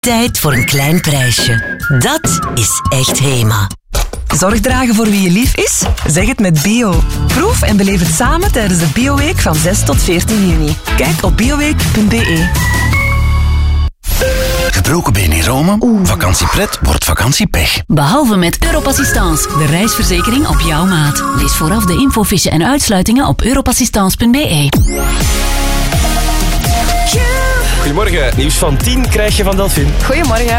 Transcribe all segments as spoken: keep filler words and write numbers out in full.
Tijd voor een klein prijsje. Dat is echt Hema. Zorg dragen voor wie je lief is? Zeg het met Bio. Proef en beleef het samen tijdens de Bioweek van zes tot veertien juni. Kijk op bioweek punt b e. Gebroken been in Rome? Vakantiepret wordt vakantiepech. Behalve met Europassistance, de reisverzekering op jouw maat. Lees vooraf de infofiche en uitsluitingen op europassistance punt b e. Goedemorgen, nieuws van tien krijg je van Delphine. Goedemorgen.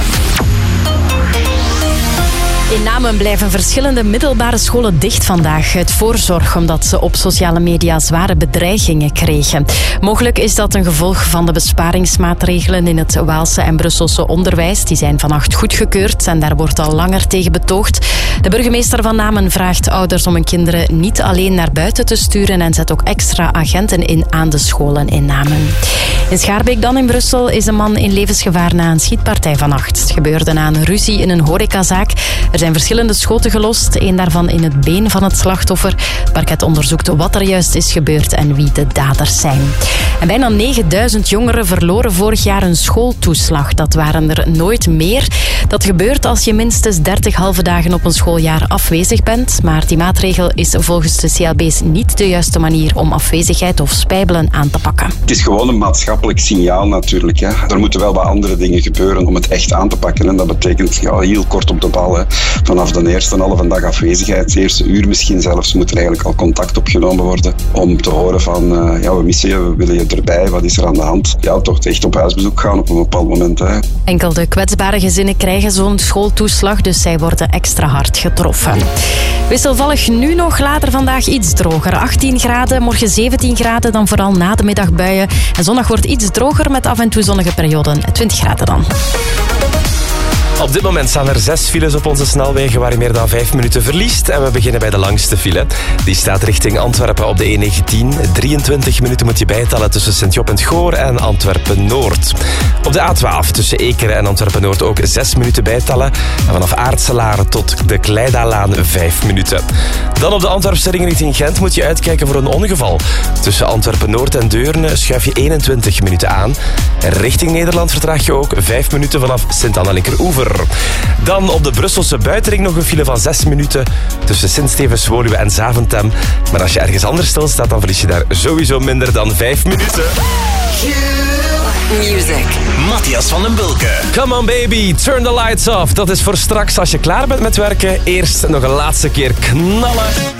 In Namen blijven verschillende middelbare scholen dicht vandaag uit voorzorg omdat ze op sociale media zware bedreigingen kregen. Mogelijk is dat een gevolg van de besparingsmaatregelen in het Waalse en Brusselse onderwijs. Die zijn vannacht goedgekeurd en daar wordt al langer tegen betoogd. De burgemeester van Namen vraagt ouders om hun kinderen niet alleen naar buiten te sturen en zet ook extra agenten in aan de scholen in Namen. In Schaarbeek dan in Brussel is een man in levensgevaar na een schietpartij vannacht. Het gebeurde na een ruzie in een horecazaak. Er zijn verschillende schoten gelost, één daarvan in het been van het slachtoffer. Het parket onderzoekt wat er juist is gebeurd en wie de daders zijn. En bijna negenduizend jongeren verloren vorig jaar een schooltoeslag. Dat waren er nooit meer. Dat gebeurt als je minstens dertig halve dagen op een schooljaar afwezig bent. Maar die maatregel is volgens de C L B's niet de juiste manier om afwezigheid of spijbelen aan te pakken. Het is gewoon een maatschappelijk signaal natuurlijk. Hè. Er moeten wel wat andere dingen gebeuren om het echt aan te pakken. En dat betekent ja, heel kort op de bal. Hè. Vanaf de eerste halve dag afwezigheid, het eerste uur misschien zelfs, moet er eigenlijk al contact opgenomen worden om te horen van, uh, ja, we missen je, we willen je erbij, wat is er aan de hand? Ja, toch echt op huisbezoek gaan op een bepaald moment. Hè. Enkel de kwetsbare gezinnen krijgen zo'n schooltoeslag, dus zij worden extra hard getroffen. Wisselvallig nu nog, later vandaag iets droger. achttien graden, morgen zeventien graden, dan vooral na de middag buien. En zondag wordt iets droger met af en toe zonnige perioden. twintig graden dan. Op dit moment staan er zes files op onze snelwegen waar je meer dan vijf minuten verliest. En we beginnen bij de langste file. Die staat richting Antwerpen op de E negentien. drieëntwintig minuten moet je bijtellen tussen Sint-Job en het Goor en Antwerpen-Noord. Op de A twaalf tussen Ekeren en Antwerpen-Noord ook zes minuten bijtellen. En vanaf Aartselaren tot de Kleidaalaan vijf minuten. Dan op de Antwerpse ring richting Gent moet je uitkijken voor een ongeval. Tussen Antwerpen-Noord en Deurne schuif je eenentwintig minuten aan. En richting Nederland vertraag je ook vijf minuten vanaf Sint-Anna-Linkeroever. Dan op de Brusselse buitenring nog een file van zes minuten tussen Sint-Stevens-Woluwe en Zaventem. Maar als je ergens anders stilstaat, dan verlies je daar sowieso minder dan vijf minuten. Music. Matthias van den Bulke. Come on baby, turn the lights off. Dat is voor straks als je klaar bent met werken. Eerst nog een laatste keer knallen.